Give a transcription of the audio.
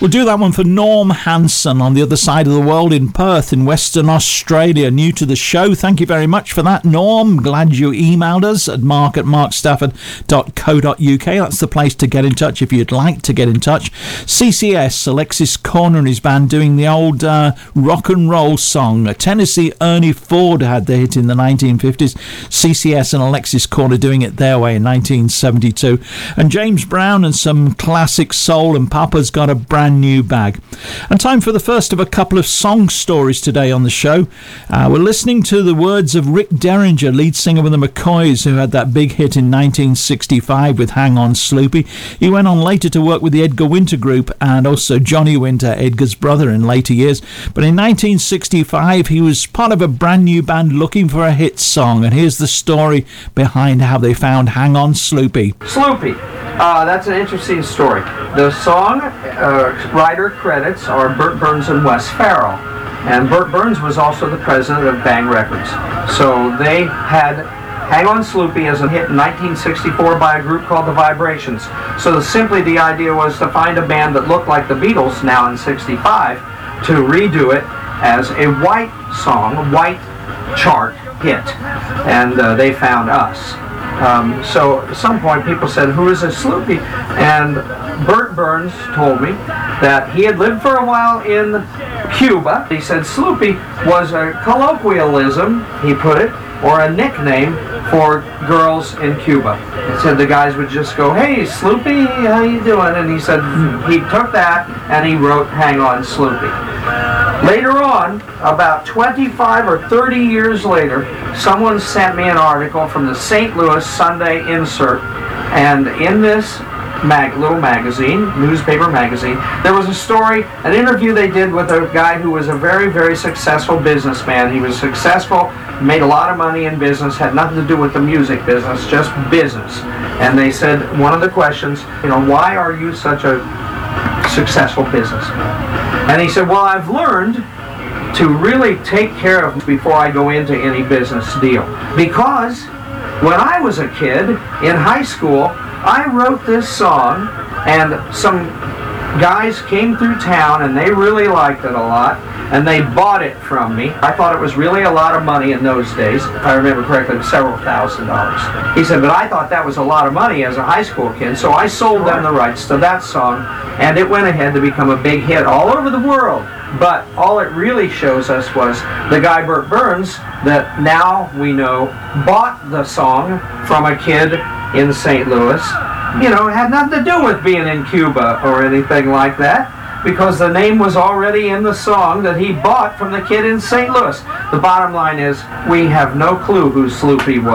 We'll do that one for Norm Hanson on the other side of the world in Perth in Western Australia. New to the show. Thank you very much for that, Norm. Glad you emailed us at mark@markstafford.co.uk. That's the place to get in touch if you'd like to get in touch. CCS, Alexis Corner and his band doing the old rock and roll song. Tennessee Ernie Ford had the hit in the 1950s. CCS and Alexis Corner doing it their way in 1972. And James Brown and some classic soul, and Papa's got a brand new bag. And time for the first of a couple of song stories today on the show. We're listening to the words of Rick Derringer, lead singer with the McCoys, who had that big hit in 1965 with Hang On Sloopy. He went on later to work with the Edgar Winter Group and also Johnny Winter, Edgar's brother, in later years. But in 1965 he was part of a brand new band looking for a hit song, and here's the story behind how they found Hang On Sloopy. Sloopy. That's an interesting story. The song writer credits are Burt Burns and Wes Farrell. And Burt Burns was also the president of Bang Records. So they had Hang On Sloopy as a hit in 1964 by a group called The Vibrations. So simply the idea was to find a band that looked like the Beatles now in 65 to redo it as a white song, a white chart hit. And they found us. So at some point people said, who is this Sloopy? And Burt Burns told me that he had lived for a while in Cuba. He said Sloopy was a colloquialism, he put it, or a nickname for girls in Cuba. He said the guys would just go, hey Sloopy, how you doing? And he said he took that and he wrote Hang On Sloopy. Later on, about 25 or 30 years later, someone sent me an article from the St. Louis Sunday Insert, and in this little magazine, newspaper magazine, there was a story, an interview they did with a guy who was a very, very successful businessman. He was successful, made a lot of money in business, had nothing to do with the music business, just business. And they said, one of the questions, why are you such a successful businessman? And he said, well, I've learned to really take care of before I go into any business deal. Because when I was a kid in high school, I wrote this song, and some guys came through town and they really liked it a lot, and they bought it from me. I thought it was really a lot of money in those days. If I remember correctly, it was several $1,000s. He said, but I thought that was a lot of money as a high school kid, so I sold them the rights to that song, and it went ahead to become a big hit all over the world. But all it really shows us was the guy Burt Burns, that now we know bought the song from a kid in St. Louis. It had nothing to do with being in Cuba or anything like that, because the name was already in the song that he bought from the kid in St. Louis. The bottom line is, we have no clue who Sloopy was.